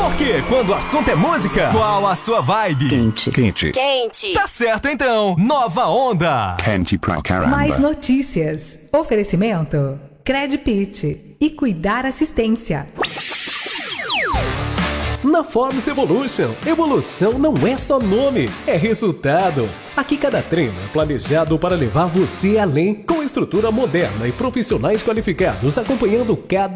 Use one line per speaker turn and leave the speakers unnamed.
Porque quando o assunto é música, qual a sua vibe?
Quente.
Tá certo então, Nova Onda.
Quente pra caramba.
Mais notícias. Oferecimento Credpit e Cuidar Assistência.
Na Forbes Evolution, evolução não é só nome, é resultado. Aqui cada treino é planejado para levar você além, com estrutura moderna e profissionais qualificados acompanhando cada